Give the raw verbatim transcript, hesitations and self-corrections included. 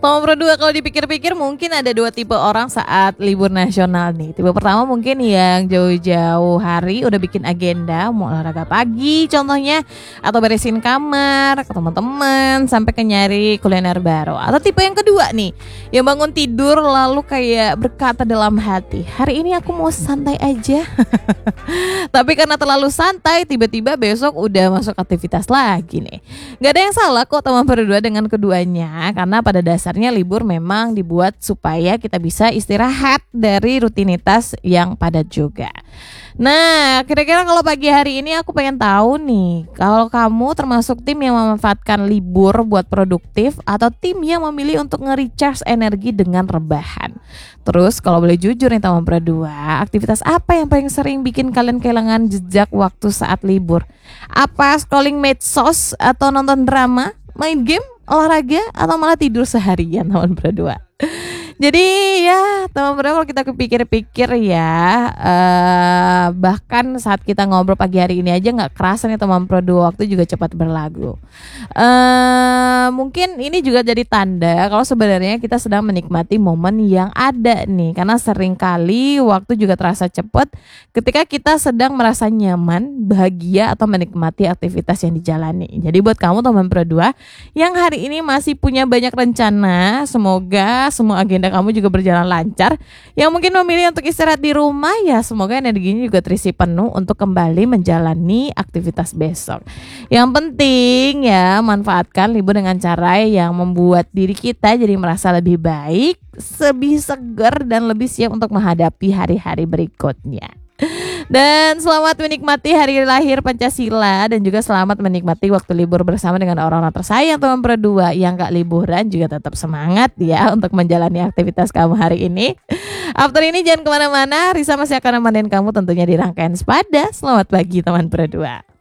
Teman berdua, kalau dipikir-pikir mungkin ada dua tipe orang saat libur nasional nih. Tipe pertama mungkin yang jauh-jauh hari udah bikin agenda mau olahraga pagi contohnya, atau beresin kamar ke teman-teman sampai ke nyari kuliner baru. Atau tipe yang kedua nih, yang bangun tidur lalu kayak berkata dalam hati, hari ini aku mau santai aja. Tapi karena terlalu santai, tiba-tiba besok udah masuk aktivitas lagi nih. Gak ada yang salah kok teman berdua dengan keduanya, karena pada dasarnya libur memang dibuat supaya kita bisa istirahat dari rutinitas yang padat juga. Nah, kira-kira kalau pagi hari ini aku pengen tahu nih, kalau kamu termasuk tim yang memanfaatkan libur buat produktif atau tim yang memilih untuk nge-recharge energi dengan rebahan. Terus kalau boleh jujur nih teman berdua, aktivitas apa yang paling sering bikin kalian kehilangan jejak waktu saat libur? Apa scrolling medsos atau nonton drama, main game, olahraga, atau malah tidur seharian teman berdua? Jadi ya teman berdua, kalau kita kepikir-pikir ya uh, bahkan saat kita ngobrol pagi hari ini aja gak kerasa nih teman berdua, waktu juga cepat berlalu. uh, Mungkin ini juga jadi tanda kalau sebenarnya kita sedang menikmati momen yang ada nih, karena seringkali waktu juga terasa cepat ketika kita sedang merasa nyaman, bahagia, atau menikmati aktivitas yang dijalani. Jadi buat kamu teman berdua yang hari ini masih punya banyak rencana, semoga semua agenda kamu juga berjalan lancar. Yang mungkin memilih untuk istirahat di rumah, ya semoga energinya juga terisi penuh untuk kembali menjalani aktivitas besok. Yang penting ya, manfaatkan libur dengan cara yang membuat diri kita jadi merasa lebih baik, lebih segar, dan lebih siap untuk menghadapi hari-hari berikutnya. Dan selamat menikmati hari lahir Pancasila, dan juga selamat menikmati waktu libur bersama dengan orang-orang tersayang teman berdua. Yang gak liburan juga tetap semangat ya untuk menjalani aktivitas kamu hari ini. After ini jangan kemana-mana, Risa masih akan nemenin kamu tentunya di rangkaian Sepada. Selamat pagi teman berdua.